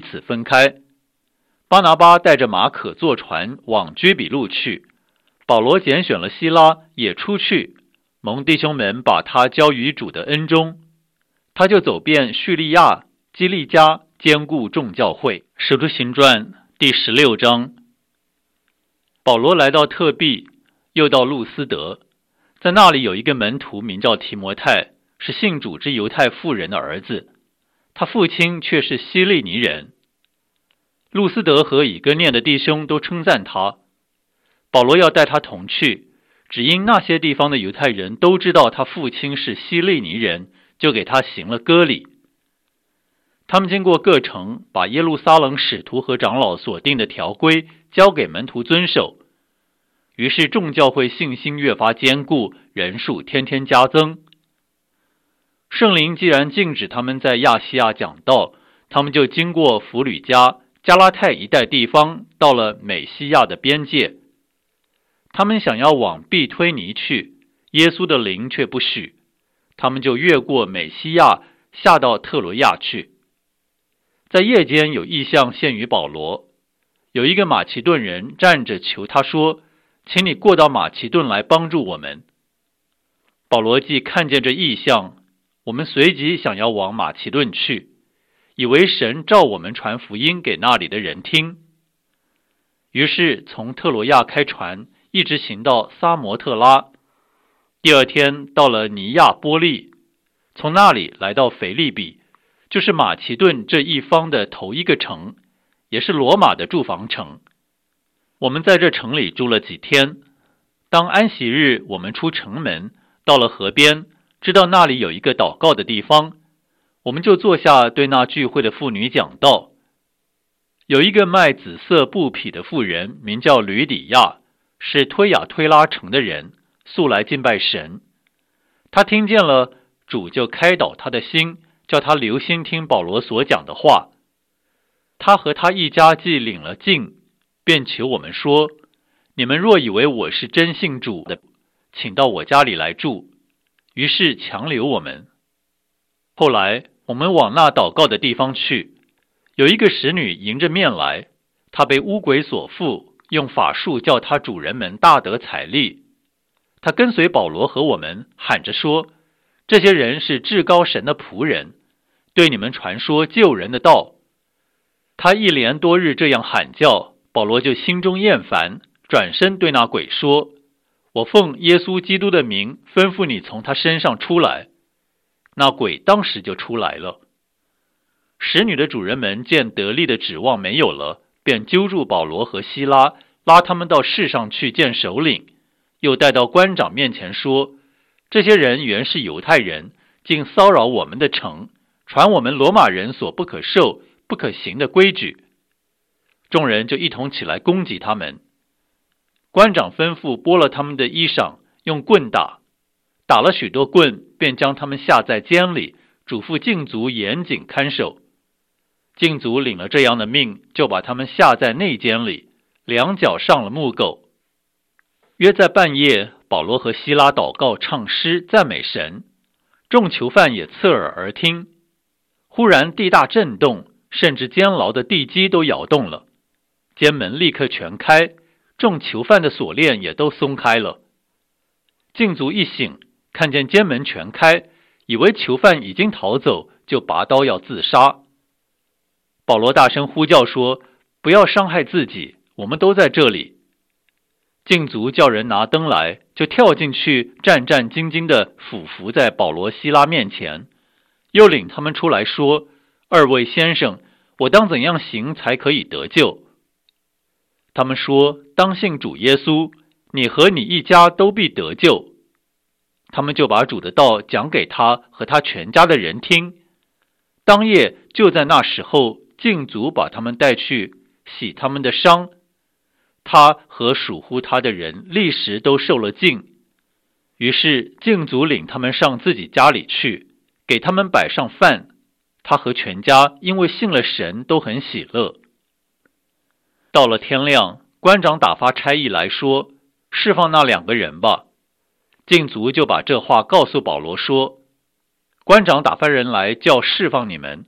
此分开。巴拿巴带着马可坐船往居比路去，保罗拣选了希拉也出去，蒙弟兄们把他交于主的恩中。他就走遍叙利亚、基利家，兼顾众教会。使徒行传第16章。保罗来到特庇，又到路斯德，在那里有一个门徒名叫提摩太，是信主之犹太妇人的儿子，他父亲却是希利尼人。路斯德和以哥念的弟兄都称赞他。保罗要带他同去，只因那些地方的犹太人都知道他父亲是希利尼人，就给他行了割礼。他们经过各城，把耶路撒冷使徒和长老所定的条规交给门徒遵守。于是众教会信心越发坚固，人数天天加增。圣灵既然禁止他们在亚细亚讲道，他们就经过弗吕家、加拉太一带地方，到了美西亚的边界。他们想要往庇推尼去，耶稣的灵却不许，他们就越过美西亚，下到特罗亚去。在夜间有异象现于保罗，有一个马其顿人站着求他说，请你过到马其顿来帮助我们。保罗既看见这异象，我们随即想要往马其顿去，以为神召我们传福音给那里的人听。于是从特罗亚开船，一直行到撒摩特拉。第二天到了尼亚波利，从那里来到腓利比，就是马其顿这一方的头一个城，也是罗马的住房城。我们在这城里住了几天。当安息日，我们出城门，到了河边，知道那里有一个祷告的地方，我们就坐下对那聚会的妇女讲道。有一个卖紫色布匹的妇人，名叫吕底亚，是推雅推拉城的人，素来敬拜神。他听见了，主就开导他的心，叫他留心听保罗所讲的话。他和他一家既领了禁，便求我们说，你们若以为我是真信主的，请到我家里来住。于是强留我们。后来我们往那祷告的地方去，有一个使女迎着面来，她被污鬼所附，用法术叫她主人们大得财利。她跟随保罗和我们，喊着说，这些人是至高神的仆人，对你们传说救人的道。她一连多日这样喊叫，保罗就心中厌烦，转身对那鬼说，我奉耶稣基督的名吩咐你从他身上出来。那鬼当时就出来了。使女的主人们见得力的指望没有了，便揪住保罗和希拉，拉他们到市上去见首领，又带到官长面前说，这些人原是犹太人，竟骚扰我们的城，传我们罗马人所不可受不可行的规矩。众人就一同起来攻击他们。官长吩咐剥了他们的衣裳，用棍打，打了许多棍，便将他们下在监里，嘱咐禁足严谨看守。禁足领了这样的命，就把他们下在内监里，两脚上了木狗。约在半夜，保罗和希拉祷告唱诗赞美神，众囚犯也侧耳而听。忽然地大震动，甚至监牢的地基都摇动了，监门立刻全开，众囚犯的锁链也都松开了。禁足一醒，看见监门全开，以为囚犯已经逃走，就拔刀要自杀。保罗大声呼叫说，不要伤害自己，我们都在这里。禁足叫人拿灯来，就跳进去，战战兢兢地俯伏在保罗希拉面前，又领他们出来说，二位先生，我当怎样行才可以得救？他们说，当信主耶稣，你和你一家都必得救。他们就把主的道讲给他和他全家的人听。当夜就在那时候，禁足把他们带去洗他们的伤，他和属乎他的人立时都受了禁。于是禁足领他们上自己家里去，给他们摆上饭，他和全家因为信了神都很喜乐。到了天亮，官长打发差役来说，释放那2个人吧。禁足就把这话告诉保罗说，官长打发人来叫释放你们，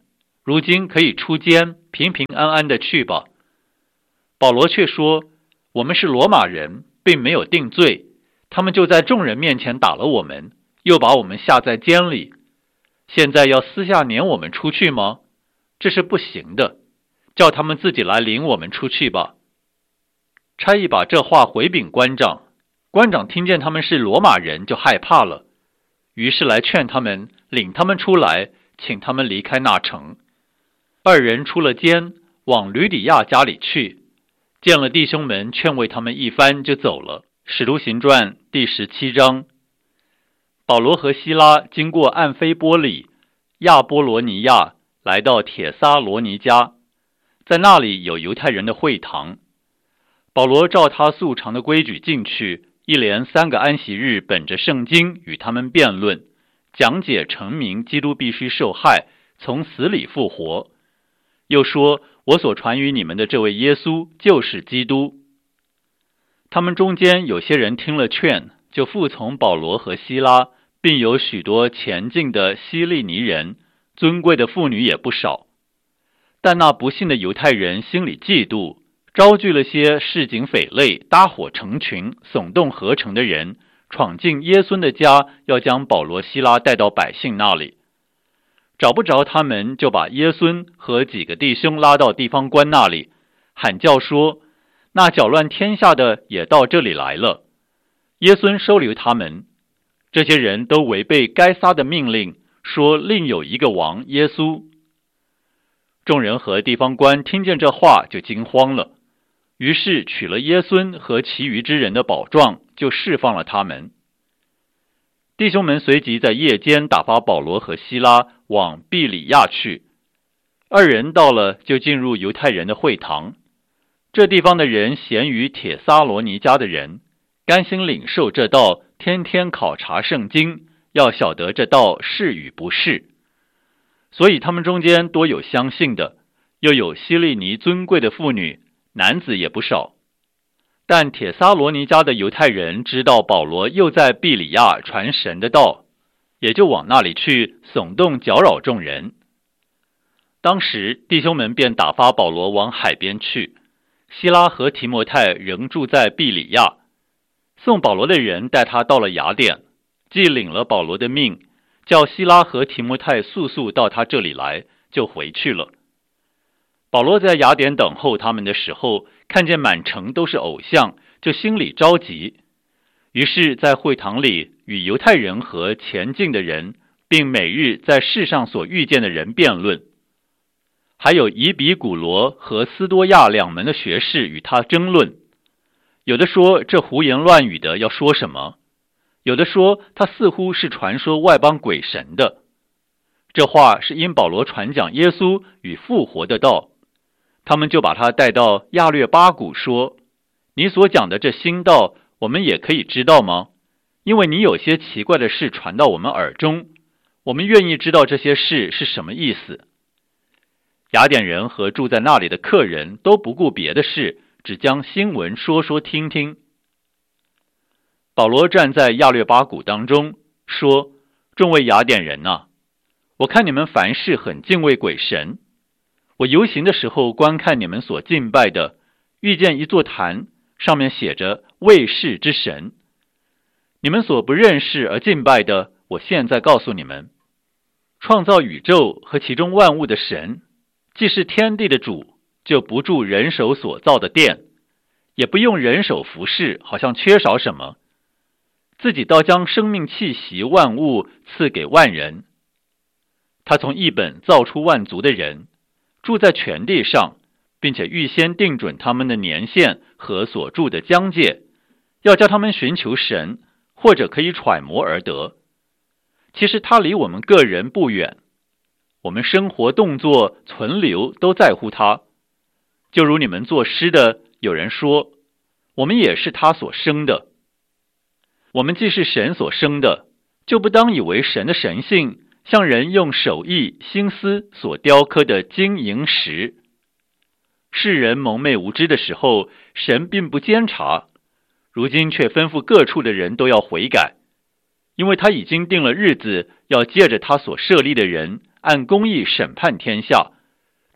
如今可以出监，平平安安的去吧。保罗却说，我们是罗马人，并没有定罪，他们就在众人面前打了我们，又把我们下在监里，现在要私下撵我们出去吗？这是不行的，叫他们自己来领我们出去吧。差役把这话回禀官长，官长听见他们是罗马人，就害怕了，于是来劝他们，领他们出来，请他们离开那城。二人出了监，往吕底亚家里去，见了弟兄们，劝慰他们一番，就走了。使徒行传第17章。保罗和希拉经过暗菲波里、亚波罗尼亚，来到帖撒罗尼迦，在那里有犹太人的会堂。保罗照他素常的规矩进去，一连3个安息日，本着圣经与他们辩论，讲解陈明基督必须受害，从死里复活。又说，我所传于你们的这位耶稣就是基督。他们中间有些人听了劝，就服从保罗和希拉，并有许多前进的希利尼人，尊贵的妇女也不少。但那不信的犹太人心里嫉妒，招聚了些市井匪类，搭伙成群，耸动合成的人，闯进耶稣的家，要将保罗希拉带到百姓那里。找不着他们，就把耶稣和几个弟兄拉到地方官那里，喊叫说，那搅乱天下的也到这里来了。耶稣收留他们。这些人都违背该撒的命令，说另有一个王耶稣。众人和地方官听见这话，就惊慌了，于是取了耶稣和其余之人的宝状，就释放了他们。弟兄们随即在夜间打发保罗和希拉往庇里亚去。二人到了，就进入犹太人的会堂。这地方的人咸于帖撒罗尼迦的人，甘心领受这道，天天考察圣经，要晓得这道是与不是。所以他们中间多有相信的，又有希利尼尊贵的妇女，男子也不少。但帖撒罗尼迦的犹太人知道保罗又在庇里亚传神的道，也就往那里去，耸动搅扰众人。当时弟兄们便打发保罗往海边去，希拉和提摩太仍住在庇里亚。送保罗的人带他到了雅典，既领了保罗的命，叫希拉和提摩太速到他这里来，就回去了。保罗在雅典等候他们的时候，看见满城都是偶像，就心里着急，于是在会堂里与犹太人和前进的人，并每日在世上所遇见的人辩论。还有以比古罗和斯多亚两门的学士与他争论，有的说这胡言乱语的要说什么，有的说他似乎是传说外邦鬼神的。这话是因保罗传讲耶稣与复活的道。他们就把他带到亚略巴谷，说，你所讲的这新道，我们也可以知道吗？因为你有些奇怪的事传到我们耳中，我们愿意知道这些事是什么意思。雅典人和住在那里的客人都不顾别的事，只将新闻说听听。保罗站在亚略巴谷当中，说，众位雅典人啊，我看你们凡事很敬畏鬼神。我游行的时候观看你们所敬拜的，遇见一座坛，上面写着卫士之神。你们所不认识而敬拜的，我现在告诉你们，创造宇宙和其中万物的神，既是天地的主，就不住人手所造的殿，也不用人手服侍，好像缺少什么，自己倒将生命气息万物赐给万人。他从一本造出万族的人，住在全地上，并且预先定准他们的年限和所住的疆界，要叫他们寻求神，或者可以揣摩而得。其实他离我们个人不远，我们生活动作存留都在乎他。就如你们作诗的，有人说，我们也是他所生的。我们既是神所生的，就不当以为神的神性像人用手艺心思所雕刻的金银石。世人蒙昧无知的时候，神并不监察，如今却吩咐各处的人都要悔改，因为他已经定了日子，要借着他所设立的人，按公义审判天下，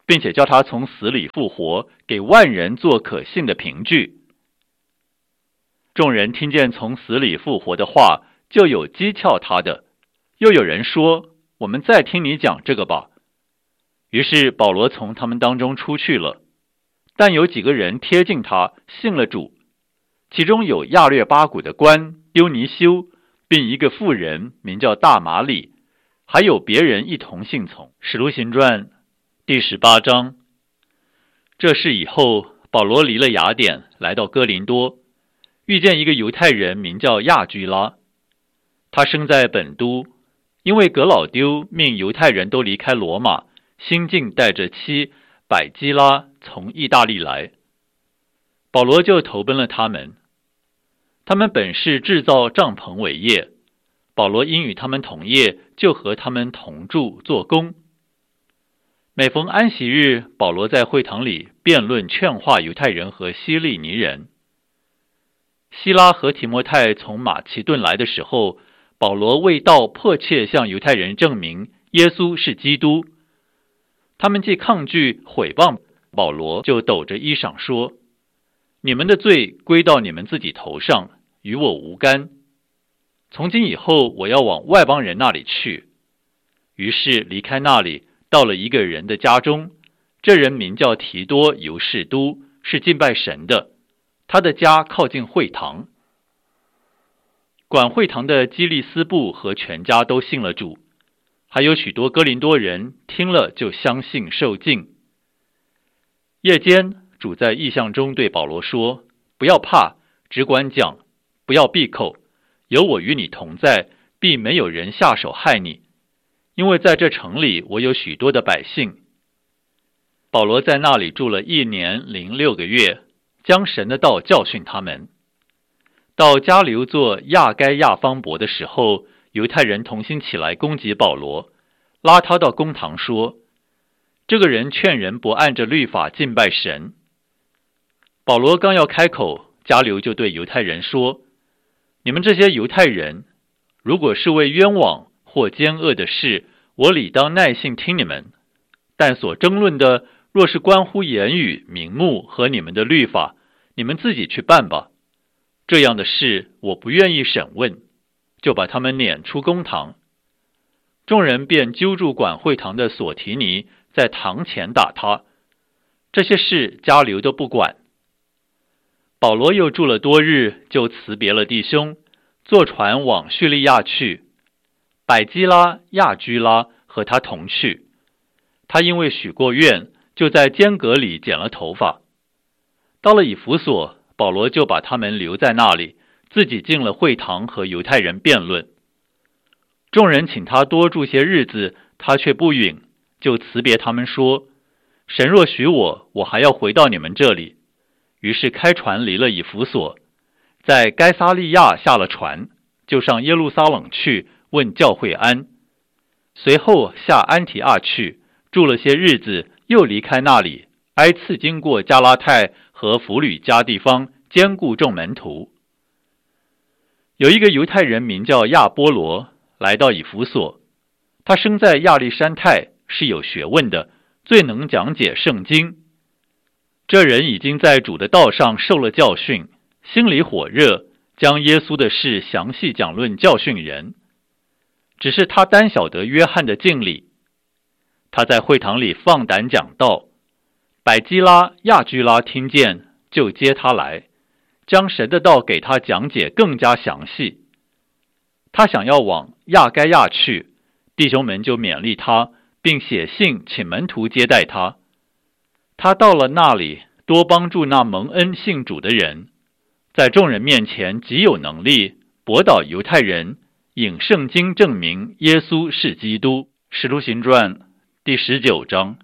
并且叫他从死里复活，给万人做可信的凭据。众人听见从死里复活的话，就有讥诮他的，又有人说，我们再听你讲这个吧。于是保罗从他们当中出去了，但有几个人贴近他，信了主，其中有亚略巴谷的官丢尼修，并一个妇人名叫大马里，还有别人一同信从。使徒行传第18章。这事以后，保罗离了雅典，来到哥林多，遇见一个犹太人名叫亚居拉，他生在本都，因为革老丢命犹太人都离开罗马，新近带着妻百基拉从意大利来，保罗就投奔了他们。他们本是制造帐篷为业，保罗因与他们同业，就和他们同住做工。每逢安息日，保罗在会堂里辩论劝化犹太人和希利尼人。希拉和提摩太从马其顿来的时候，保罗为道迫切向犹太人证明耶稣是基督。他们既抗拒毁谤保罗，就抖着衣裳说，你们的罪归到你们自己头上，与我无干。从今以后，我要往外邦人那里去。于是离开那里，到了一个人的家中，这人名叫提多犹士都，是敬拜神的，他的家靠近会堂。管会堂的基利斯布和全家都信了主，还有许多哥林多人听了就相信受浸。夜间，主在异象中对保罗说，不要怕，只管讲，不要闭口，有我与你同在，必没有人下手害你，因为在这城里我有许多的百姓。保罗在那里住了1年06个月，将神的道教训他们。到加流做亚该亚方伯的时候，犹太人同心起来攻击保罗，拉他到公堂说，这个人劝人不按着律法敬拜神。保罗刚要开口，加流就对犹太人说，你们这些犹太人，如果是为冤枉或奸恶的事，我理当耐性听你们，但所争论的若是关乎言语、名目和你们的律法，你们自己去办吧。这样的事我不愿意审问，就把他们撵出公堂。众人便揪住管会堂的索提尼，在堂前打他。这些事加流都不管。保罗又住了多日，就辞别了弟兄，坐船往叙利亚去。百基拉、亚居拉和他同去。他因为许过愿，就在间隔里剪了头发。到了以弗所，保罗就把他们留在那里，自己进了会堂和犹太人辩论。众人请他多住些日子，他却不允，就辞别他们说，神若许我，我还要回到你们这里。于是开船离了以弗所，在该撒利亚下了船，就上耶路撒冷去，问教会安。随后下安提阿去，住了些日子，又离开那里，挨次经过加拉太和弗吕家地方，兼顾众门徒。有一个犹太人名叫亚波罗，来到以弗所，他生在亚历山泰，是有学问的，最能讲解圣经。这人已经在主的道上受了教训，心里火热，将耶稣的事详细讲论教训人。只是他单晓得约翰的敬礼。他在会堂里放胆讲道，百基拉、亚居拉听见，就接他来，将神的道给他讲解更加详细。他想要往亚该亚去，弟兄们就勉励他，并写信请门徒接待他。他到了那里，多帮助那蒙恩信主的人，在众人面前极有能力，驳倒犹太人，引圣经证明耶稣是基督。使徒行传第19章。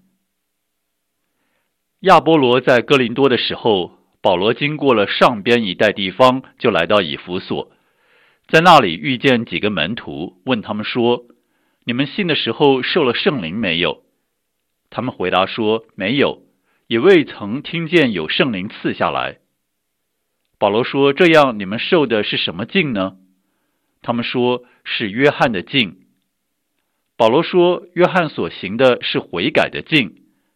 亚波罗在哥林多的时候，保罗经过了上边一带地方，就来到以弗所，在那里遇见几个门徒，问他们说，你们信的时候受了圣灵没有？他们回答说，没有，也未曾听见有圣灵赐下来。保罗说，这样你们受的是什么浸呢？他们说，是约翰的浸。保罗说，约翰所行的是悔改的浸，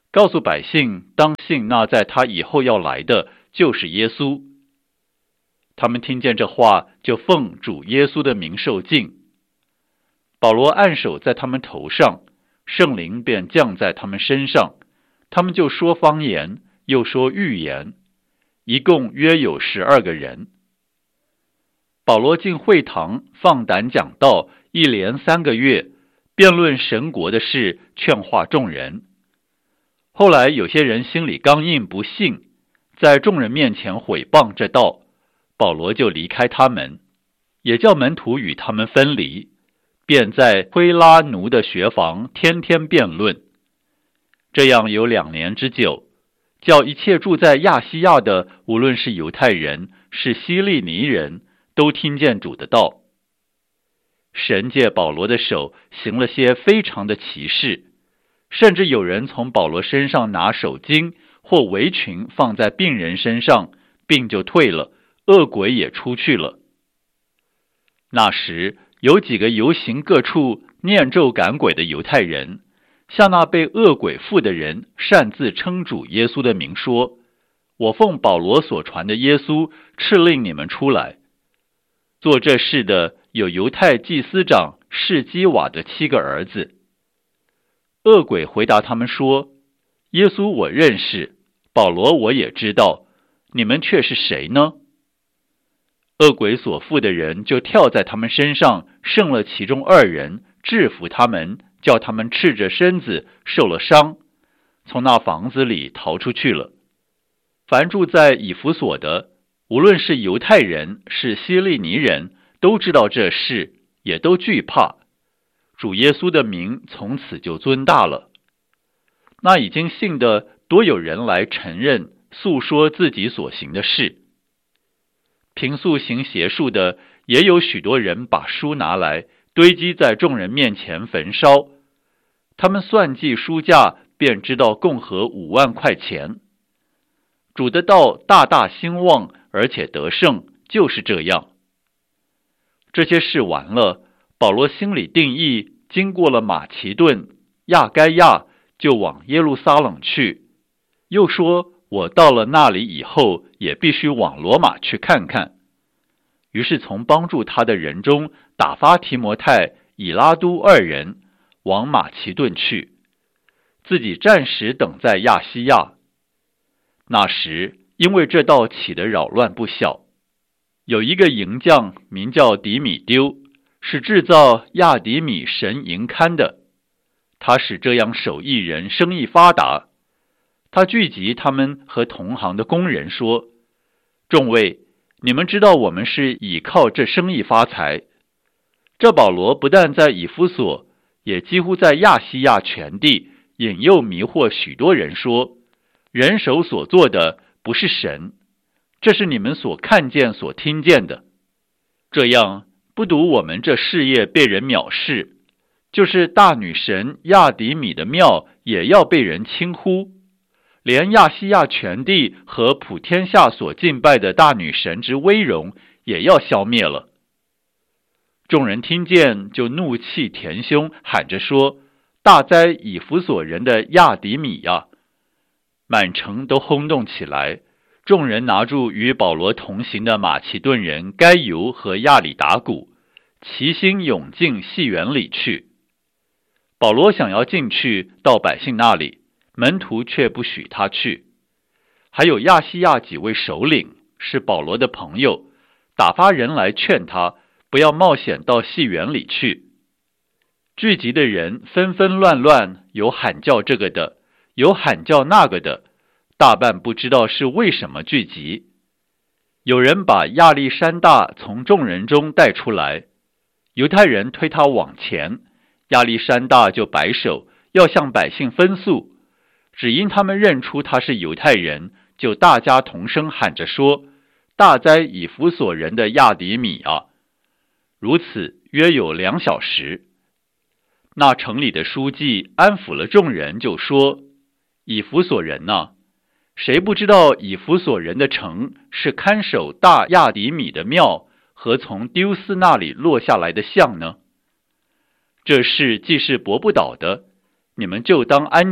告诉百姓当信那在他以后要来的就是耶稣。他们听见这话，就奉主耶稣的名受浸。保罗按手在他们头上，圣灵便降在他们身上，他们就说方言，又说预言，一共约有12个人。保罗进会堂放胆讲道，一连3个月，辩论神国的事，劝化众人。后来有些人心里刚硬不信，在众人面前毁谤这道，保罗就离开他们，也叫门徒与他们分离，便在推拉奴的学房天天辩论。这样有2年之久，叫一切住在亚细亚的，无论是犹太人是希利尼人，都听见主的道。神借保罗的手行了些非常的奇事，甚至有人从保罗身上拿手巾或围裙放在病人身上，病就退了，恶鬼也出去了。那时有几个游行各处念咒赶鬼的犹太人，向那被恶鬼附的人擅自称主耶稣的名说，我奉保罗所传的耶稣敕令你们出来。做这事的有犹太祭司长士基瓦的7个儿子。恶鬼回答他们说，耶稣我认识，保罗我也知道，你们却是谁呢？恶鬼所附的人就跳在他们身上，胜了其中2人，制服他们，叫他们赤着身子受了伤，从那房子里逃出去了。凡住在以弗所的，无论是犹太人是希利尼人，都知道这事，也都惧怕。主耶稣的名从此就尊大了。那已经信的多有人来承认，诉说自己所行的事。平素行邪术的，也有许多人把书拿来堆积在众人面前焚烧。他们算计书价，便知道共合5万块钱。主的道大大兴旺，而且得胜，就是这样。这些事完了，保罗心里定义，经过了马其顿、亚该亚，就往耶路撒冷去。又说，我到了那里以后，也必须往罗马去看看。于是从帮助他的人中打发提摩太、以拉都2人往马其顿去，自己暂时等在亚细亚。那时因为这道起的扰乱不小，有一个营匠名叫底米丢，是制造亚底米神银龛的，他使这样手艺人生意发达。他聚集他们和同行的工人说，众位，你们知道我们是倚靠这生意发财。这保罗不但在以弗所，也几乎在亚细亚全地引诱迷惑许多人说，人手所做的不是神，这是你们所看见所听见的。这样不独我们这事业被人藐视，就是大女神亚底米的庙也要被人轻忽，连亚细亚全地和普天下所敬拜的大女神之威荣也要消灭了。众人听见，就怒气填胸，喊着说，大哉以弗所人的亚底米呀！满城都轰动起来。众人拿住与保罗同行的马其顿人该犹和亚里达古，齐心涌进戏园里去。保罗想要进去到百姓那里，门徒却不许他去。还有亚细亚几位首领是保罗的朋友，打发人来劝他不要冒险到戏园里去。聚集的人纷纷乱乱，有喊叫这个的，有喊叫那个的，大半不知道是为什么聚集。有人把亚历山大从众人中带出来，犹太人推他往前，亚历山大就摆手要向百姓分诉，只因他们认出他是犹太人，就大家同声喊着说，大哉以弗所人的亚底米啊！如此约有2小时。那城里的书记安抚了众人，就说，以弗所人啊，谁不知道以弗所人的城是看守大亚底米的庙和从丢斯那里落下来的像呢？这事既是驳不倒的，你们就当安静，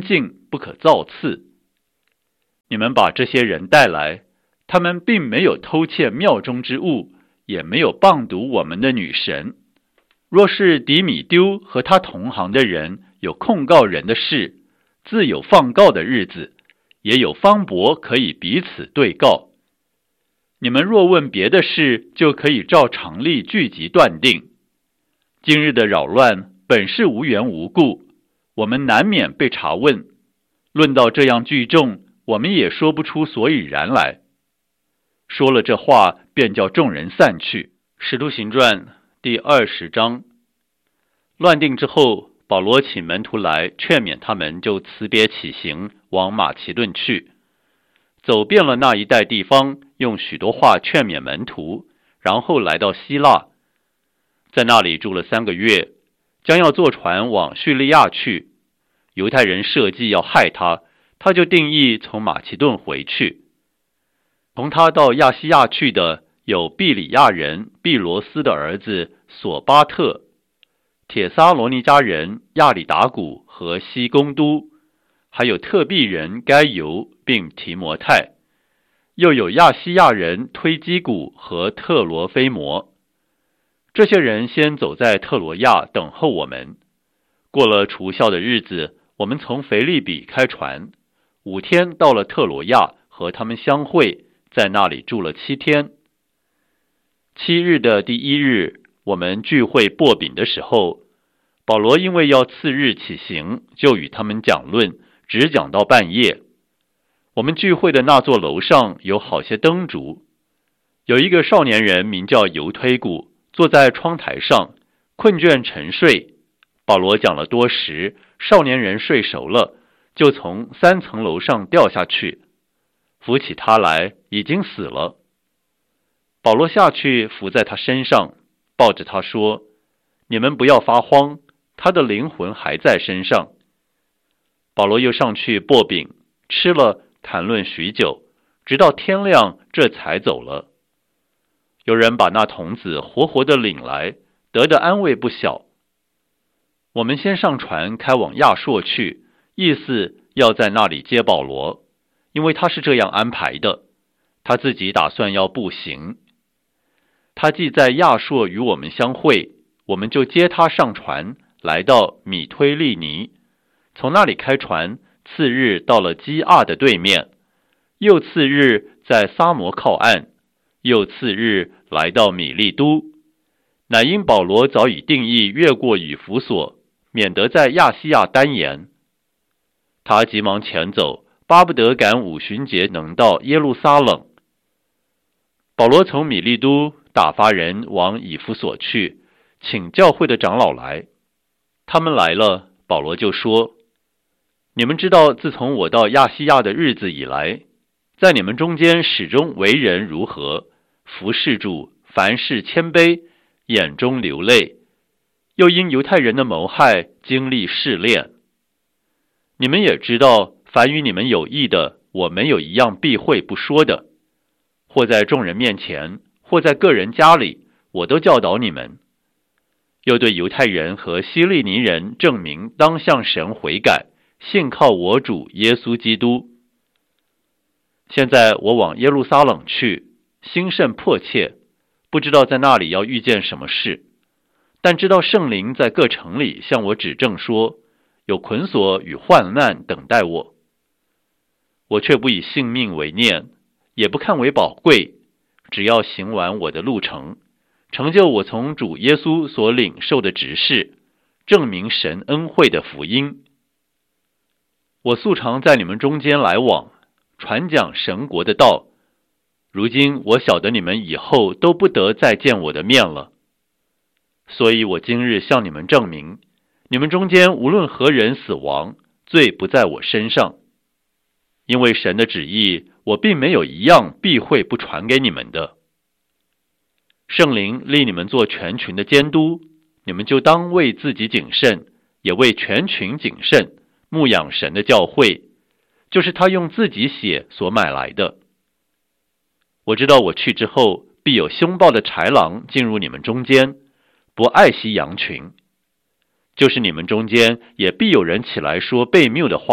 不可造次。你们把这些人带来，他们并没有偷窃庙中之物，也没有谤读我们的女神。若是迪米丢和他同行的人有控告人的事，自有放告的日子，也有方伯可以彼此对告。你们若问别的事，就可以照常例聚集断定。今日的扰乱本是无缘无故，我们难免被查问。论到这样聚众，我们也说不出所以然来。说了这话，便叫众人散去。使徒行传第20章。乱定之后，保罗请门徒来劝勉他们，就辞别起行，往马其顿去。走遍了那一带地方，用许多话劝勉门徒，然后来到希腊，在那里住了3个月，将要坐船往叙利亚去。犹太人设计要害他，他就定义从马其顿回去。同他到亚细亚去的有毕里亚人毕罗斯的儿子索巴特、帖撒罗尼迦人亚里达古和西公都，还有特庇人该犹并提摩太，又有亚细亚人推基古和特罗菲摩。这些人先走在特罗亚等候我们。过了除酵的日子，我们从腓立比开船，5天到了特罗亚，和他们相会，在那里住了7天。7日的第1日，我们聚会擘饼的时候，保罗因为要次日起行，就与他们讲论，只讲到半夜。我们聚会的那座楼上有好些灯烛，有一个少年人名叫犹推古，坐在窗台上，困倦沉睡。保罗讲了多时，少年人睡熟了，就从3层楼上掉下去，扶起他来，已经死了。保罗下去伏在他身上，抱着他说：“你们不要发慌，他的灵魂还在身上。”保罗又上去擘饼，吃了，谈论许久，直到天亮，这才走了。有人把那童子活活的领来，得的安慰不小。我们先上船开往亚朔去，意思要在那里接保罗，因为他是这样安排的，他自己打算要步行。他既在亚朔与我们相会，我们就接他上船，来到米推利尼，从那里开船，次日到了基亚的对面，又次日在撒摩靠岸，又次日来到米利都。乃因保罗早已定义越过以弗所，免得在亚细亚单言。他急忙前走，巴不得赶5旬节能到耶路撒冷。保罗从米利都打发人往以弗所去，请教会的长老来。他们来了，保罗就说：“你们知道，自从我到亚细亚的日子以来，在你们中间始终为人如何，服侍主，凡事谦卑，眼中流泪，又因犹太人的谋害经历试炼。你们也知道，凡与你们有益的，我没有一样避讳不说的，或在众人面前，或在个人家里，我都教导你们。又对犹太人和希利尼人证明当向神悔改，信靠我主耶稣基督。现在我往耶路撒冷去，心甚迫切，不知道在那里要遇见什么事，但知道圣灵在各城里向我指证说，有捆锁与患难等待我。我却不以性命为念，也不看为宝贵，只要行完我的路程，成就我从主耶稣所领受的职事，证明神恩惠的福音。我素常在你们中间来往，传讲神国的道。如今我晓得你们以后都不得再见我的面了，所以我今日向你们证明，你们中间无论何人死亡，罪不在我身上。因为神的旨意，我并没有一样避讳不传给你们的。圣灵立你们做全群的监督，你们就当为自己谨慎，也为全群谨慎，牧养神的教会，就是他用自己血所买来的。我知道我去之后，必有凶暴的豺狼进入你们中间，不爱惜羊群。就是你们中间也必有人起来说悖谬的话，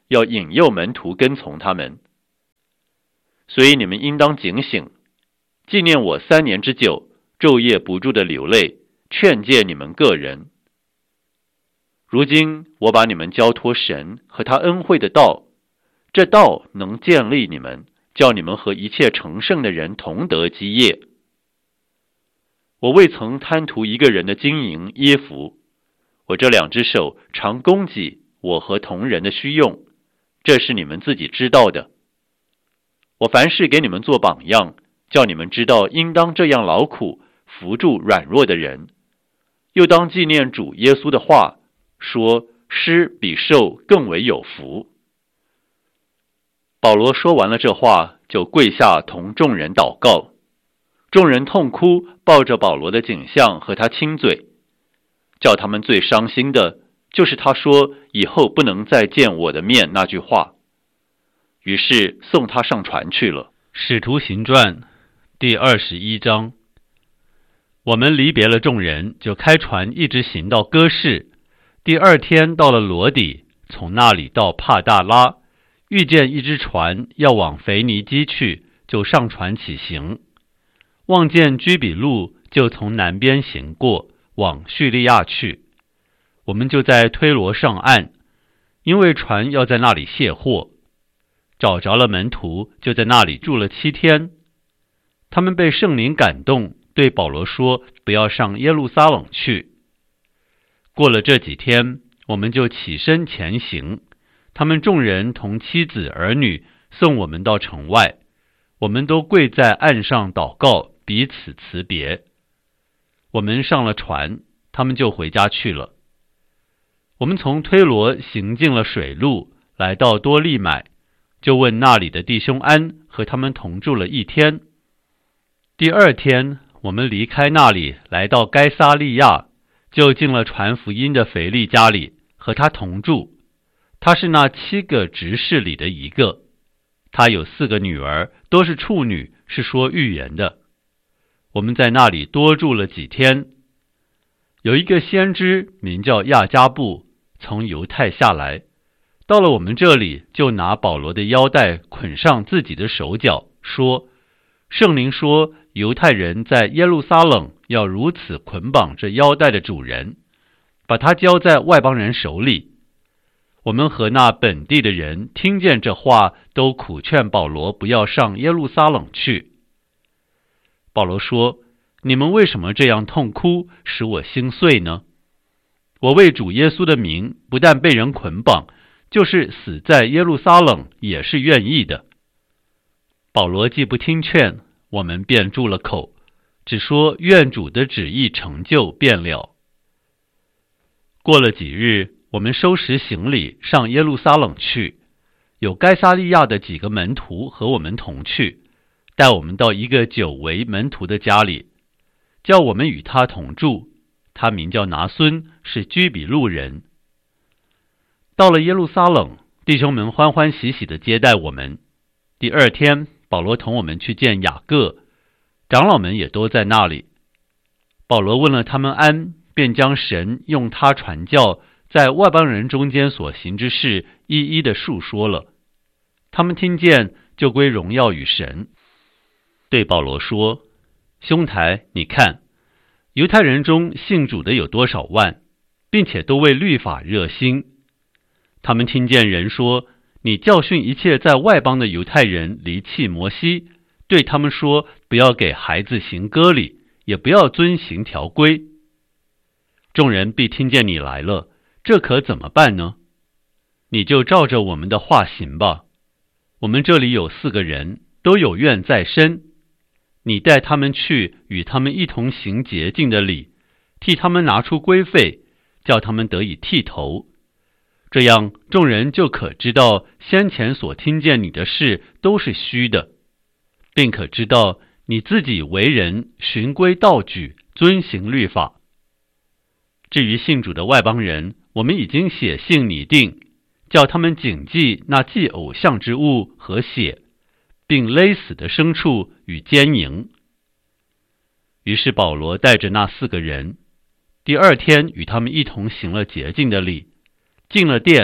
要引诱门徒跟从他们。所以你们应当警醒，纪念我3年之久，昼夜不住的流泪，劝诫你们个人。如今我把你们交托神和他恩惠的道，这道能建立你们，叫你们和一切成圣的人同得基业。我未曾贪图一个人的金银衣服，我这2只手常供给我和同人的需用，这是你们自己知道的。我凡事给你们做榜样，叫你们知道应当这样劳苦，扶助软弱的人，又当纪念主耶稣的话，说施比受更为有福。保罗说完了这话，就跪下同众人祷告。众人痛哭，抱着保罗的颈项和他亲嘴。叫他们最伤心的就是他说以后不能再见我的面那句话。于是送他上船去了。 使徒行传第21章。我们离别了众人，就开船一直行到哥士。第2天到了罗底，从那里到帕大拉，遇见一只船要往腓尼基去，就上船起行。望见居比路，就从南边行过，往叙利亚去。我们就在推罗上岸，因为船要在那里卸货。找着了门徒，就在那里住了7天。他们被圣灵感动，对保罗说，不要上耶路撒冷去。过了这几天，我们就起身前行。他们众人同妻子儿女送我们到城外，我们都跪在岸上祷告，彼此辞别。我们上了船，他们就回家去了。我们从推罗行进了水路，来到多利买，就问那里的弟兄安，和他们同住了1天。第2天，我们离开那里，来到该撒利亚，就进了传福音的腓力家里，和他同住。他是那7个执事里的一个，他有4个女儿，都是处女，是说预言的。我们在那里多住了几天。有一个先知名叫亚加布，从犹太下来，到了我们这里，就拿保罗的腰带捆上自己的手脚，说，圣灵说犹太人在耶路撒冷要如此捆绑这腰带的主人，把他交在外邦人手里。我们和那本地的人听见这话，都苦劝保罗不要上耶路撒冷去。保罗说，你们为什么这样痛哭，使我心碎呢？我为主耶稣的名，不但被人捆绑，就是死在耶路撒冷也是愿意的。保罗既不听劝，我们便住了口，只说愿主的旨意成就便了。过了几日，我们收拾行李上耶路撒冷去，有该撒利亚的几个门徒和我们同去，带我们到一个久为门徒的家里，叫我们与他同住。他名叫拿孙，是居比路人。到了耶路撒冷，弟兄们欢欢喜喜地接待我们。第2天，保罗同我们去见雅各，长老们也都在那里。保罗问了他们安，便将神用他传教在外邦人中间所行之事一一的述说了。他们听见，就归荣耀与神。对保罗说，兄台，你看，犹太人中信主的有多少万，并且都为律法热心。他们听见人说，你教训一切在外邦的犹太人离弃摩西，对他们说，不要给孩子行割礼，也不要遵行条规。众人必听见你来了，这可怎么办呢？你就照着我们的话行吧。我们这里有4个人，都有愿在身。你带他们去，与他们一同行洁净的礼，替他们拿出规费，叫他们得以剃头。这样众人就可知道先前所听见你的事都是虚的，并可知道你自己为人循规蹈矩，遵行律法。至于信主的外邦人，我们已经写信拟定，叫他们谨记那祭偶像之物和血，并勒死的牲畜与奸淫。于是保罗带着那4个人，第2天与他们一同行了洁净的礼，进了殿，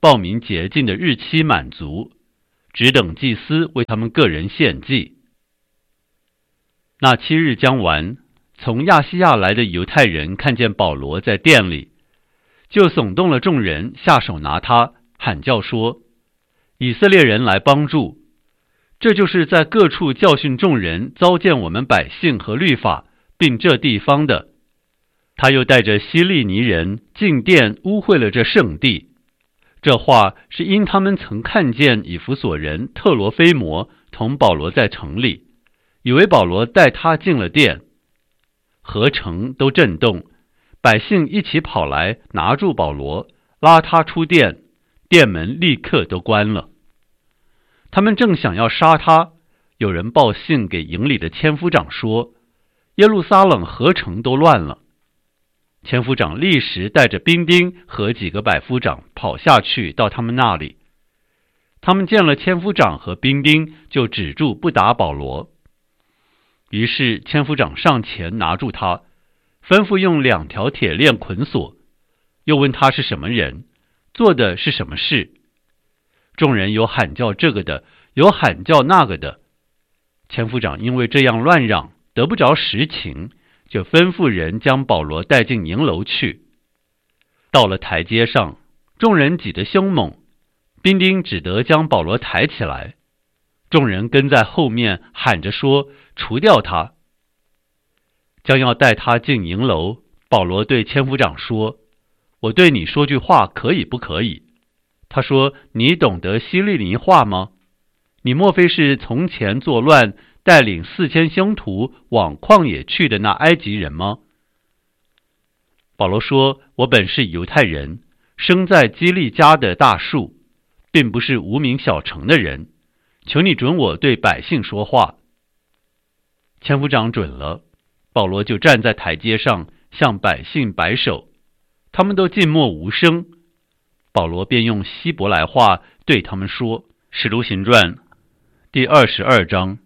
报名洁净的日期满足，只等祭司为他们个人献祭。那7日将完，从亚细亚来的犹太人看见保罗在殿里，就耸动了众人，下手拿他，喊叫说：以色列人来帮助！这就是在各处教训众人，糟践我们百姓和律法，并这地方的。他又带着希利尼人进殿，污秽了这圣地。这话是因他们曾看见以弗所人特罗菲摩同保罗在城里，以为保罗带他进了殿。合城都震动，百姓一起跑来拿住保罗，拉他出殿，殿门立刻都关了。他们正想要杀他，有人报信给营里的千夫长说，耶路撒冷合城都乱了。千夫长立时带着兵丁和几个百夫长跑下去到他们那里。他们见了千夫长和兵丁，就止住不打保罗。于是千夫长上前拿住他，吩咐用2条铁链捆锁，又问他是什么人，做的是什么事。众人有喊叫这个的，有喊叫那个的。千夫长因为这样乱嚷，得不着实情，就吩咐人将保罗带进营楼去。到了台阶上，众人挤得凶猛，兵丁只得将保罗抬起来。众人跟在后面喊着说，除掉他。将要带他进营楼，保罗对千夫长说，我对你说句话可以不可以？他说，你懂得希利尼话吗？你莫非是从前作乱，带领4000凶徒往旷野去的那埃及人吗？保罗说，我本是犹太人，生在基利家的大树，并不是无名小城的人，求你准我对百姓说话。千夫长准了，保罗就站在台阶上向百姓摆手，他们都静默无声。保罗便用希伯来话对他们说，使徒行传第22章。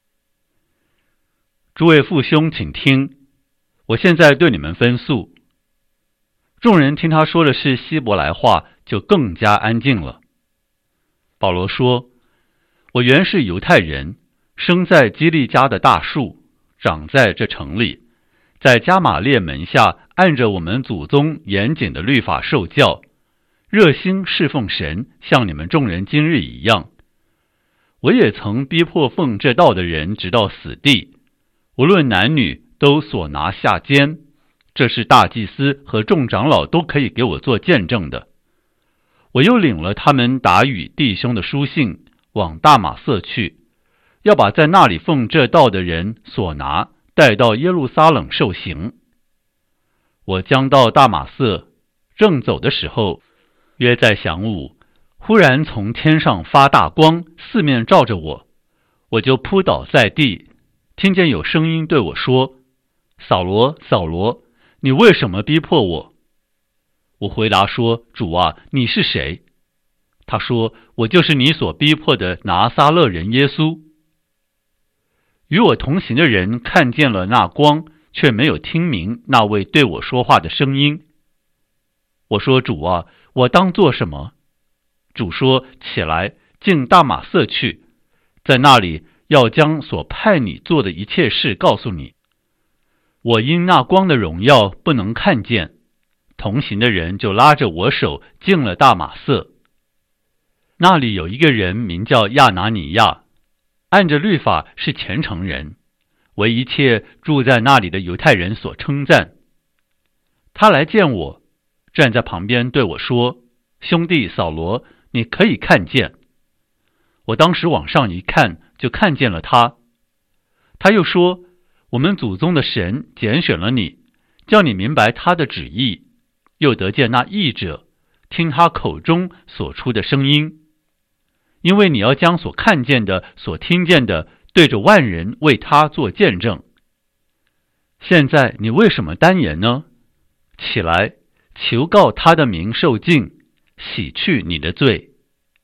诸位父兄请听，我现在对你们分诉。众人听他说的是希伯来话，就更加安静了。保罗说，我原是犹太人，生在基利家的大树，长在这城里，在加玛列门下按着我们祖宗严谨的律法受教，热心侍奉神，像你们众人今日一样。我也曾逼迫奉这道的人直到死地，无论男女都所拿下监，这是大祭司和众长老都可以给我做见证的。我又领了他们打与弟兄的书信，往大马色去，要把在那里奉这道的人所拿带到耶路撒冷受刑。我将到大马色，正走的时候，约在晌午，忽然从天上发大光，四面照着我，我就扑倒在地，听见有声音对我说，扫罗，扫罗，你为什么逼迫我？我回答说，主啊，你是谁？他说，我就是你所逼迫的拿撒勒人耶稣。与我同行的人看见了那光，却没有听明那位对我说话的声音。我说，主啊，我当做什么？主说，起来，进大马色去，在那里要将所派你做的一切事告诉你。我因那光的荣耀不能看见，同行的人就拉着我手进了大马色。那里有一个人名叫亚拿尼亚，按着律法是虔诚人，为一切住在那里的犹太人所称赞。他来见我，站在旁边对我说，兄弟扫罗，你可以看见。我当时往上一看，就看见了他。他又说，我们祖宗的神拣选了你，叫你明白他的旨意，又得见那义者，听他口中所出的声音。因为你要将所看见的、所听见的，对着万人为他做见证。现在你为什么单言呢？起来，求告他的名受尽，洗去你的罪。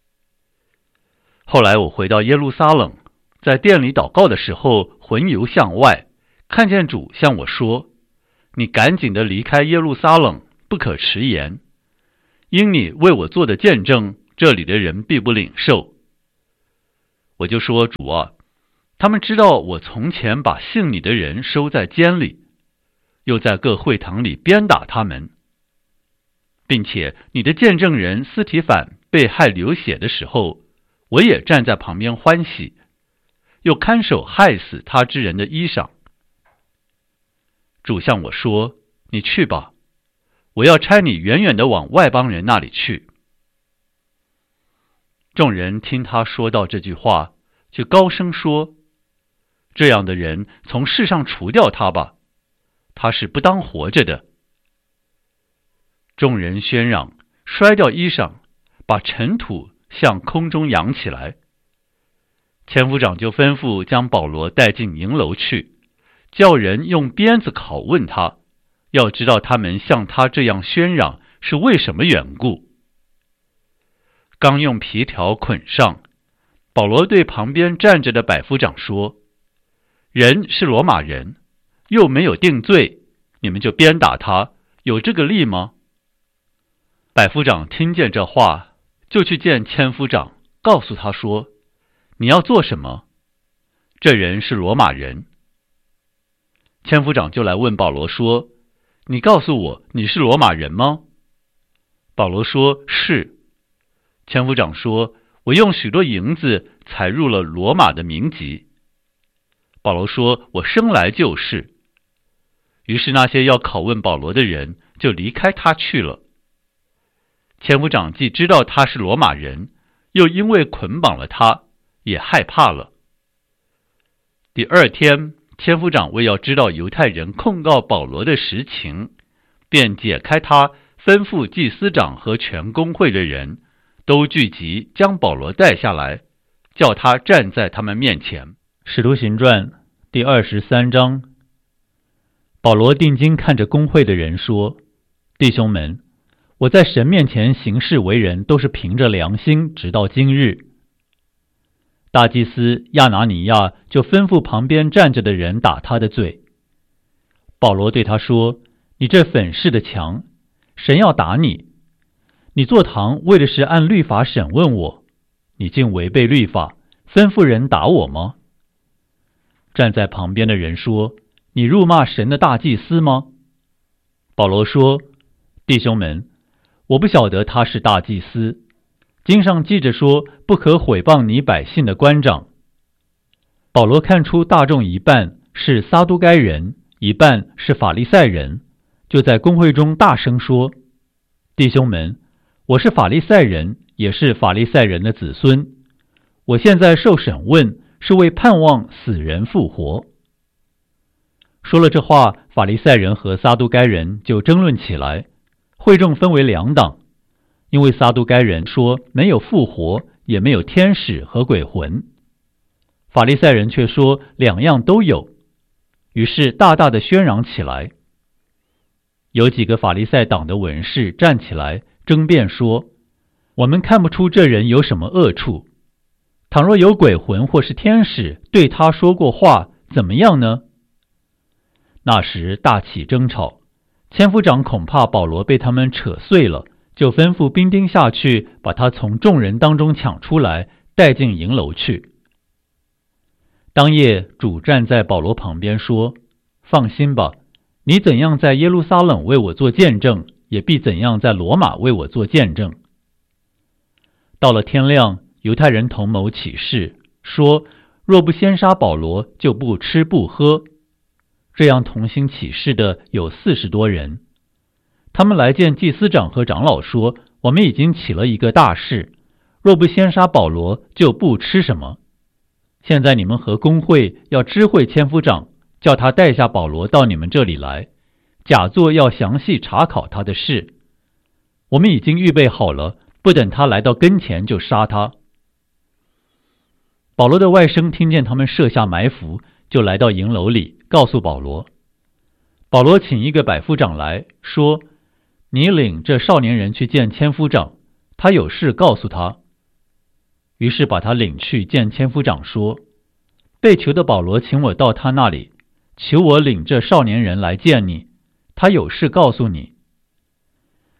后来我回到耶路撒冷，在殿里祷告的时候，魂游向外，看见主向我说，你赶紧的离开耶路撒冷，不可迟延， 因你为我做的见证，这里的人必不领受。我就说，主啊，他们知道我从前把信你的人收在监里，又在各会堂里鞭打他们，并且你的见证人司提反被害流血的时候，我也站在旁边欢喜，又看守害死他之人的衣裳。主向我说，你去吧，我要差你远远地往外邦人那里去。众人听他说到这句话，就高声说，这样的人从世上除掉他吧，他是不当活着的。众人喧嚷，摔掉衣裳，把尘土向空中扬起来。千夫长就吩咐将保罗带进营楼去，叫人用鞭子拷问他，要知道他们像他这样喧嚷是为什么缘故。刚用皮条捆上，保罗对旁边站着的百夫长说，人是罗马人，又没有定罪，你们就鞭打他，有这个例吗？百夫长听见这话，就去见千夫长，告诉他说，你要做什么？这人是罗马人。千夫长就来问保罗说，你告诉我，你是罗马人吗？保罗说，是。千夫长说，我用许多银子采入了罗马的民籍。保罗说，我生来就是。于是那些要拷问保罗的人就离开他去了。千夫长既知道他是罗马人，又因为捆绑了他，也害怕了。第二天，千夫长为要知道犹太人控告保罗的实情，便解开他，吩咐祭司长和全公会的人都聚集，将保罗带下来，叫他站在他们面前。使徒行传第23章。保罗定睛看着公会的人说，弟兄们，我在神面前行事为人，都是凭着良心，直到今日。大祭司亚拿尼亚就吩咐旁边站着的人打他的嘴。保罗对他说，你这粉饰的墙，神要打你。你坐堂为的是按律法审问我，你竟违背律法，吩咐人打我吗？站在旁边的人说，你辱骂神的大祭司吗？保罗说，弟兄们，我不晓得他是大祭司，经上记着说，不可毁谤你百姓的官长。保罗看出大众一半是撒都该人，一半是法利赛人，就在公会中大声说，弟兄们，我是法利赛人，也是法利赛人的子孙。我现在受审问，是为盼望死人复活。说了这话，法利赛人和撒都该人就争论起来，会众分为两党，因为撒都该人说没有复活，也没有天使和鬼魂，法利赛人却说两样都有，于是大大的喧嚷起来。有几个法利赛党的文士站起来争辩说，我们看不出这人有什么恶处，倘若有鬼魂或是天使对他说过话，怎么样呢？那时大起争吵，千夫长恐怕保罗被他们扯碎了，就吩咐兵丁下去，把他从众人当中抢出来，带进营楼去。当夜，主站在保罗旁边说，放心吧，你怎样在耶路撒冷为我做见证，也必怎样在罗马为我做见证。到了天亮，犹太人同谋起誓，说若不先杀保罗，就不吃不喝。这样同心起誓的有40多人。他们来见祭司长和长老说，我们已经起了一个大事，若不先杀保罗，就不吃什么。现在你们和公会要知会千夫长，叫他带下保罗到你们这里来，假作要详细查考他的事。我们已经预备好了，不等他来到跟前就杀他。保罗的外甥听见他们设下埋伏，就来到营楼里，告诉保罗。保罗请一个百夫长来说，你领这少年人去见千夫长，他有事告诉他。于是把他领去见千夫长说，被囚的保罗请我到他那里，求我领这少年人来见你，他有事告诉你。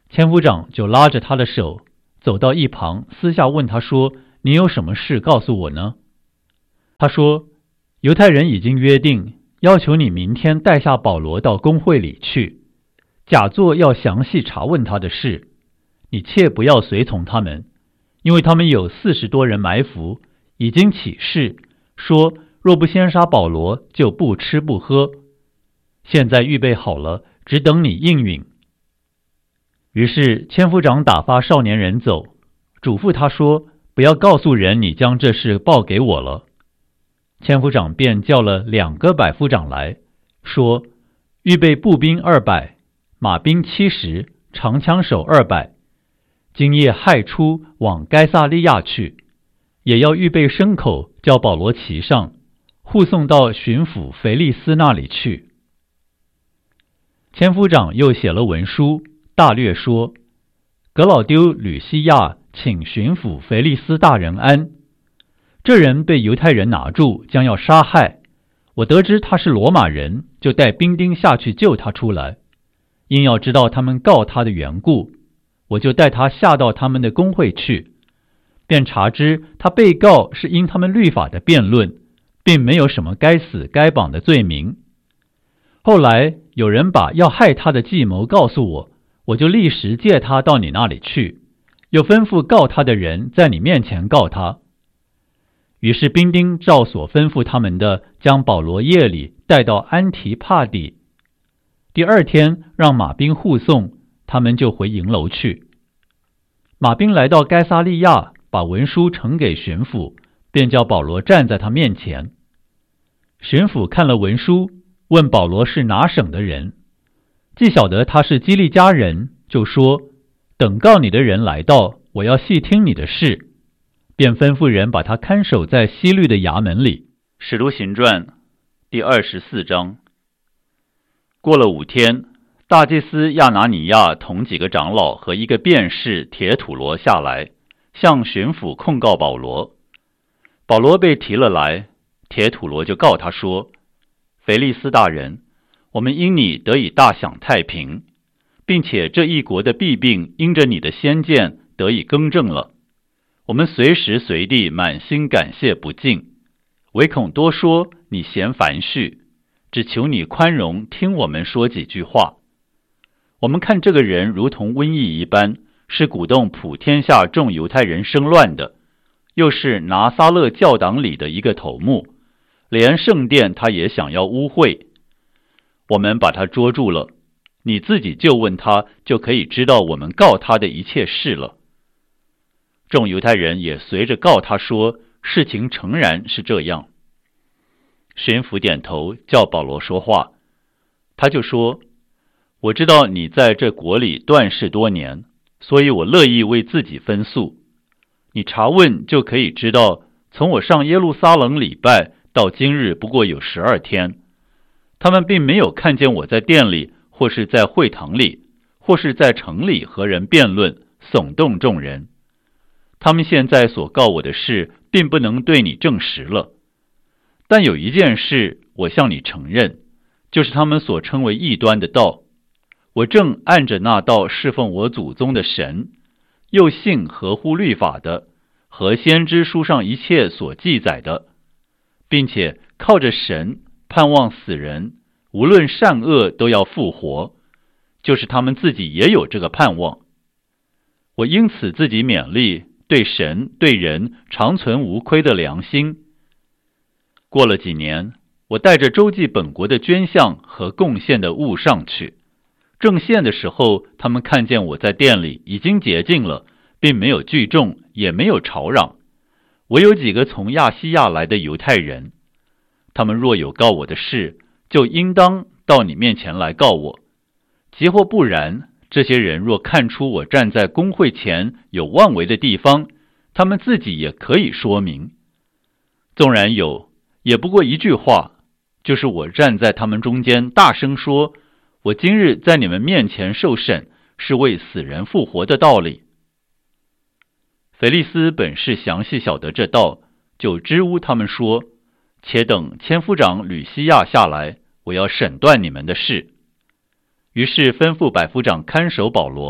千夫长就拉着他的手，走到一旁，私下问他说：“你有什么事告诉我呢？”他说：“犹太人已经约定，要求你明天带下保罗到公会里去，假作要详细查问他的事。你切不要随从他们，因为他们有40多人埋伏，已经起誓说，若不先杀保罗，就不吃不喝。现在预备好了，只等你应允。”于是千夫长打发少年人走，嘱咐他说：“不要告诉人你将这事报给我了。”千夫长便叫了2个百夫长来，说：“预备步兵200，马兵70，长枪手200，今夜亥初往该撒利亚去，也要预备牲口，叫保罗骑上，护送到巡抚腓利斯那里去。”千夫长又写了文书，大略说：“格老丢吕西亚请巡抚腓利斯大人安。这人被犹太人拿住，将要杀害。我得知他是罗马人，就带兵丁下去救他出来。因要知道他们告他的缘故，我就带他下到他们的公会去，便查知他被告是因他们律法的辩论，并没有什么该死该绑的罪名。后来有人把要害他的计谋告诉我，我就立时借他到你那里去，又吩咐告他的人在你面前告他。”于是兵丁照所吩咐他们的，将保罗夜里带到安提帕底。第2天让马兵护送，他们就回营楼去。马兵来到该撒利亚，把文书呈给巡抚，便叫保罗站在他面前。巡抚看了文书，问保罗是哪省的人，既晓得他是基利家人，就说：“等告你的人来到，我要细听你的事。”便吩咐人把他看守在西律的衙门里。 使徒行传第24章。过了5天，大祭司亚拿尼亚同几个长老和一个辩士铁土罗下来，向巡抚控告保罗。保罗被提了来，铁土罗就告他说：“腓利斯大人，我们因你得以大享太平，并且这一国的弊病因着你的先见得以更正了。我们随时随地满心感谢不尽，唯恐多说你嫌繁絮，只求你宽容听我们说几句话。我们看这个人如同瘟疫一般，是鼓动普天下众犹太人生乱的，又是拿撒勒教党里的一个头目，连圣殿他也想要污秽。我们把他捉住了，你自己就问他，就可以知道我们告他的一切事了。”众犹太人也随着告他说，事情诚然是这样。巡抚点头，叫保罗说话。他就说：“我知道你在这国里断事多年，所以我乐意为自己分诉。你查问就可以知道，从我上耶路撒冷礼拜到今日不过有12天，他们并没有看见我在殿里，或是在会堂里，或是在城里和人辩论，耸动众人。他们现在所告我的事，并不能对你证实了。但有一件事，我向你承认，就是他们所称为异端的道。我正按着那道侍奉我祖宗的神，又信合乎律法的，和先知书上一切所记载的，并且靠着神盼望死人，无论善恶都要复活，就是他们自己也有这个盼望。我因此自己勉励，对神对人常存无亏的良心。过了几年，我带着周济本国的捐项和贡献的物上去，正献的时候，他们看见我在店里已经洁净了，并没有聚众，也没有吵嚷。唯有几个从亚细亚来的犹太人，他们若有告我的事，就应当到你面前来告我。即或不然，这些人若看出我站在公会前有妄为的地方，他们自己也可以说明。纵然有，也不过一句话，就是我站在他们中间大声说，我今日在你们面前受审，是为死人复活的道理。腓利斯本是详细晓得这道，就支吾他们说，且等千夫长吕西亚下来，我要审断你们的事。于是吩咐百夫长看守保罗，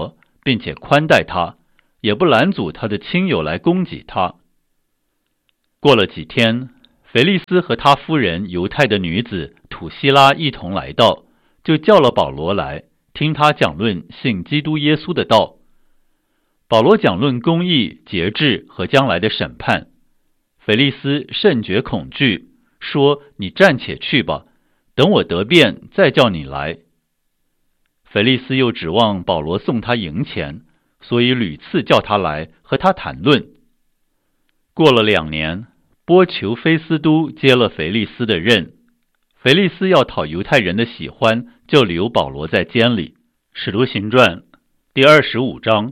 并且宽待他，也不拦阻他的亲友来攻击他。过了几天，腓利斯和他夫人犹太的女子土希拉一同来到，就叫了保罗来，听他讲论信基督耶稣的道。保罗讲论公义、节制和将来的审判。腓利斯甚觉恐惧，说：“你暂且去吧，等我得便再叫你来。”腓利斯又指望保罗送他银钱，所以屡次叫他来和他谈论。过了2年，波求菲斯都接了腓利斯的任。腓利斯要讨犹太人的喜欢，就留保罗在监里。使徒行传第25章。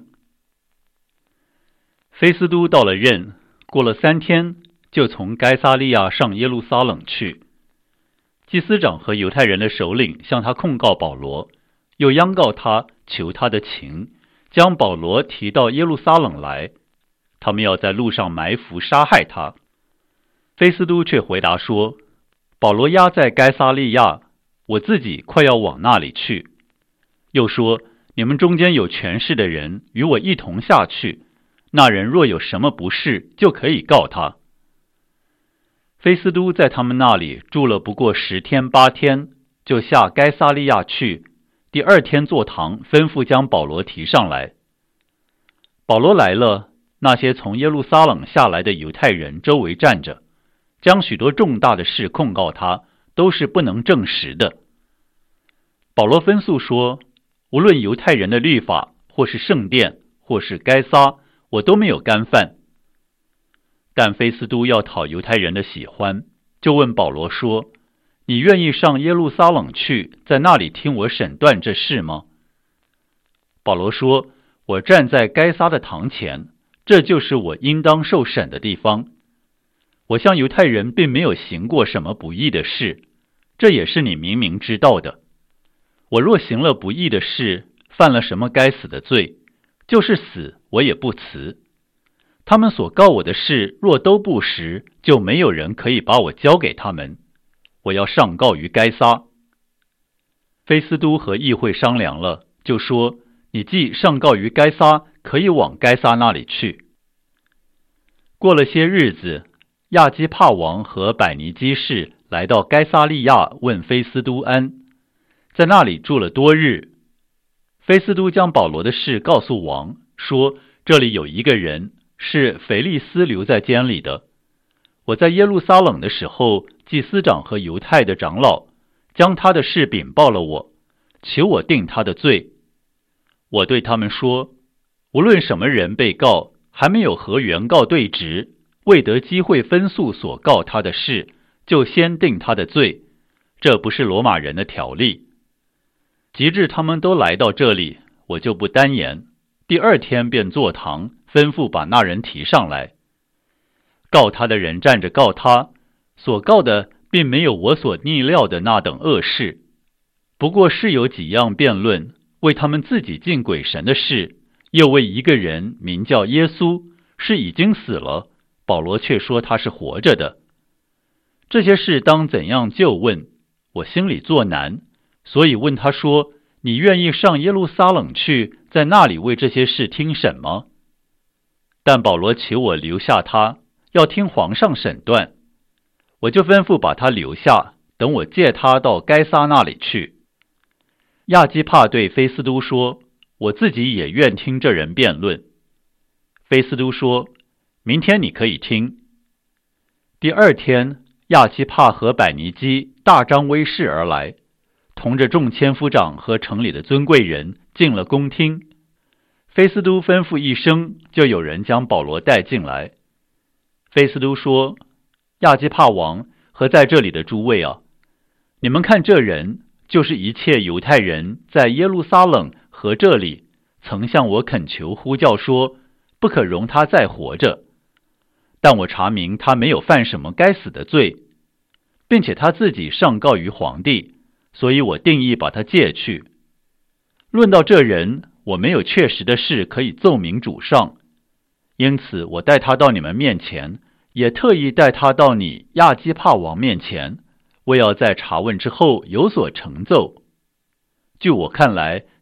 菲斯都到了任，过了3天，就从该撒利亚上耶路撒冷去。祭司长和犹太人的首领向他控告保罗，又央告他，求他的情，将保罗提到耶路撒冷来，他们要在路上埋伏杀害他。菲斯都却回答说：“保罗押在该撒利亚，我自己快要往那里去。”又说：“你们中间有权势的人与我一同下去，那人若有什么不是，就可以告他。”菲斯都在他们那里住了不过10天8天，就下该撒利亚去。第2天坐堂，吩咐将保罗提上来。保罗来了，那些从耶路撒冷下来的犹太人周围站着，将许多重大的事控告他，都是不能证实的。保罗分诉说，无论犹太人的律法，或是圣殿，或是该撒，我都没有干犯。但菲斯都要讨犹太人的喜欢，就问保罗说：“你愿意上耶路撒冷去，在那里听我审断这事吗？”保罗说：“我站在该撒的堂前，这就是我应当受审的地方。我向犹太人并没有行过什么不义的事，这也是你明明知道的。我若行了不义的事，犯了什么该死的罪，就是死我也不辞。他们所告我的事若都不实，就没有人可以把我交给他们。我要上告于该撒。”菲斯都和议会商量了，就说：“你既上告于该撒，可以往该撒那里去。”过了些日子，亚基帕王和百尼基士来到该撒利亚，问菲斯都安，在那里住了多日。菲斯都将保罗的事告诉王，说：“这里有一个人是腓利斯留在监里的。我在耶路撒冷的时候，祭司长和犹太的长老将他的事禀报了我，求我定他的罪。我对他们说，无论什么人被告，还没有和原告对质，未得机会分诉所告他的事，就先定他的罪，这不是罗马人的条例。及至他们都来到这里，我就不单言。第2天便坐堂，吩咐把那人提上来。告他的人站着告他，所告的并没有我所逆料的那等恶事，不过是有几样辩论，为他们自己敬鬼神的事，又为一个人名叫耶稣，是已经死了，保罗却说他是活着的。这些事当怎样就问，我心里作难，所以问他说：“你愿意上耶路撒冷去，在那里为这些事听审吗？”但保罗求我留下他，要听皇上审断。我就吩咐把他留下，等我借他到该撒那里去。亚基帕对菲斯都说：“我自己也愿听这人辩论。”菲斯都说：“明天你可以听。”第2天，亚基帕和百尼基大张威势而来，同着众千夫长和城里的尊贵人进了宫厅。菲斯都吩咐一声，就有人将保罗带进来。菲斯都说：“亚基帕王和在这里的诸位啊，你们看这人，就是一切犹太人在耶路撒冷和这里曾向我恳求呼叫说，不可容他再活着。但我查明他没有犯什么该死的罪，并且他自己上告于皇帝，所以我定义把他借去。论到这人，我没有确实的事可以奏明主上，因此我带他到你们面前，也特意带他到你亚基帕王面前，为要在查问之后有所成奏。据我看来，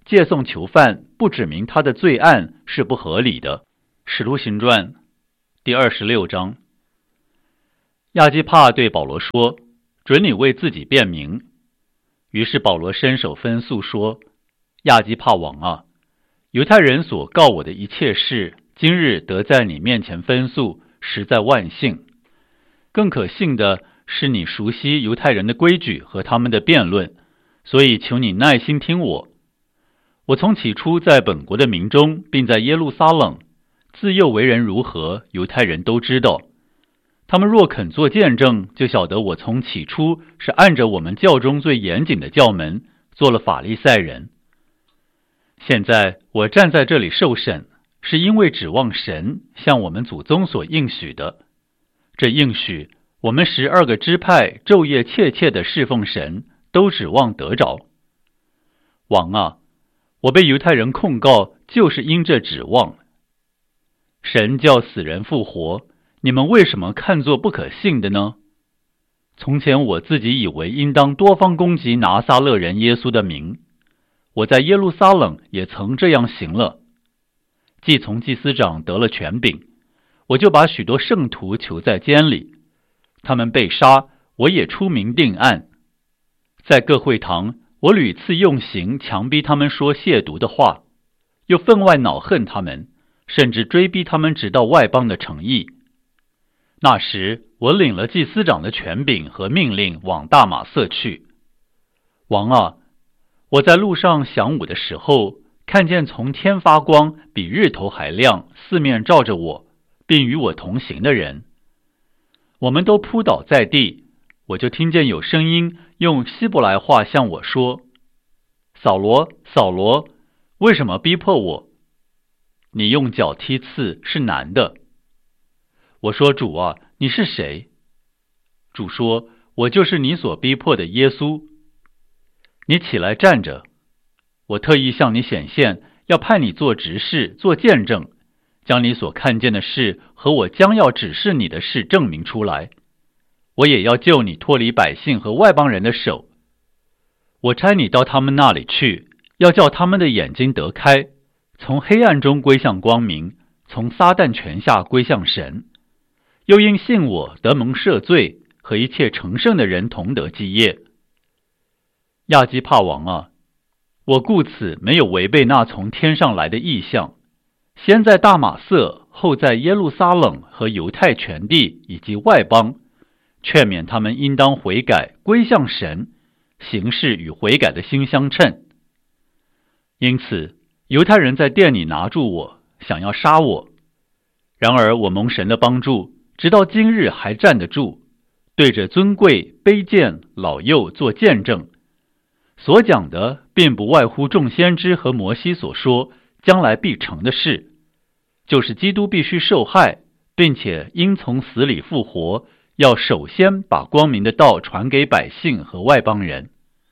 借送囚犯不指明他的罪案是不合理的。使徒行传第26章。亚基帕对保罗说：“准你为自己辩明。”于是保罗伸手分诉说：“亚基帕王啊，犹太人所告我的一切事，今日得在你面前分诉，实在万幸。更可信的是，你熟悉犹太人的规矩和他们的辩论，所以求你耐心听我。我从起初在本国的民中，并在耶路撒冷，自幼为人如何，犹太人都知道。他们若肯做见证，就晓得我从起初是按着我们教中最严谨的教门，做了法利赛人。现在我站在这里受审，是因为指望神向我们祖宗所应许的。这应许，我们12个支派昼夜切切地侍奉神，都指望得着。王啊，我被犹太人控告，就是因这指望。神叫死人复活，你们为什么看作不可信的呢？从前我自己以为应当多方攻击拿撒勒人耶稣的名，我在耶路撒冷也曾这样行了。既从祭司长得了权柄，我就把许多圣徒囚在监里，他们被杀，我也出名定案。在各会堂，我屡次用刑强逼他们说亵渎的话，又分外恼恨他们，甚至追逼他们直到外邦的城邑。那时我领了祭司长的权柄和命令往大马色去。王啊，我在路上晌午的时候，看见从天发光，比日头还亮，四面照着我，并与我同行的人。我们都扑倒在地，我就听见有声音用希伯来话向我说：“扫罗，扫罗，为什么逼迫我？你用脚踢刺是难的。”我说：“主啊，你是谁？”主说：“我就是你所逼迫的耶稣。你起来站着，我特意向你显现，要派你做执事，做见证，将你所看见的事和我将要指示你的事证明出来。我也要救你脱离百姓和外邦人的手。我差你到他们那里去，要叫他们的眼睛得开，从黑暗中归向光明，从撒旦权下归向神。又因信我得蒙赦罪，和一切成圣的人同得基业。亚基帕王啊，我故此没有违背那从天上来的异象，先在大马色，后在耶路撒冷和犹太全地以及外邦，劝勉他们应当悔改，归向神，行事与悔改的心相称。因此犹太人在殿里拿住我，想要杀我。然而我蒙神的帮助，直到今日还站得住，对着尊贵、卑贱、老幼做见证。所讲的并不外乎众先知和摩西所说将来必成的事，就是基督必须受害，并且因从死里复活，要首先把光明的道传给百姓和外邦人。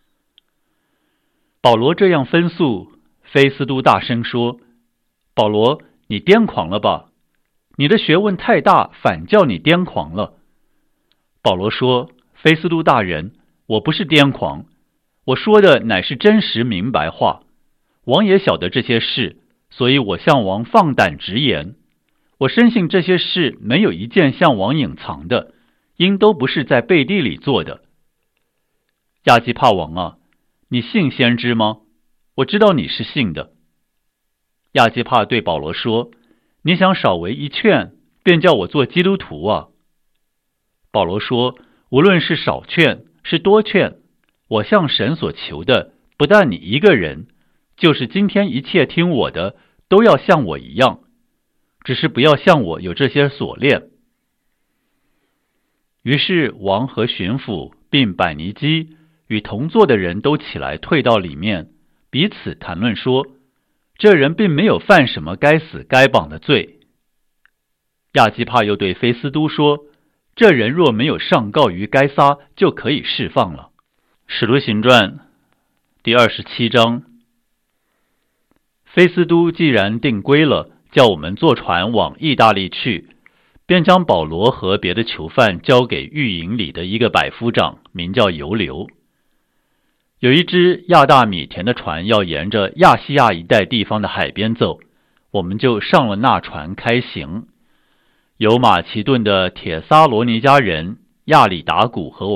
保罗这样分诉，菲斯都大声说：“保罗，你癫狂了吧？你的学问太大，反叫你癫狂了。”保罗说：“菲斯都大人，我不是癫狂，我说的乃是真实明白话。王也晓得这些事，所以我向王放胆直言。我深信这些事没有一件向王隐藏的，因都不是在背地里做的。亚基帕王啊，你信先知吗？我知道你是信的。”亚基帕对保罗说：“你想少为一劝，便叫我做基督徒啊？”保罗说：“无论是少劝是多劝，我向神所求的，不但你一个人，就是今天一切听我的，都要像我一样，只是不要像我有这些锁链。”于是王和巡抚并百尼基与同坐的人都起来退到里面，彼此谈论说：“这人并没有犯什么该死该绑的罪。”亚基帕又对菲斯都说：“这人若没有上告于该撒，就可以释放了。”使徒行传第27章。菲斯都既然定规了，叫我们坐船往意大利去，便将保罗和别的囚犯交给狱营里的一个百夫长，名叫尤留。 有一支亚大米田的船要沿着亚细亚一带地方的海边走，我们就上了那船开行。由马其顿的铁撒罗尼迦人亚里达古和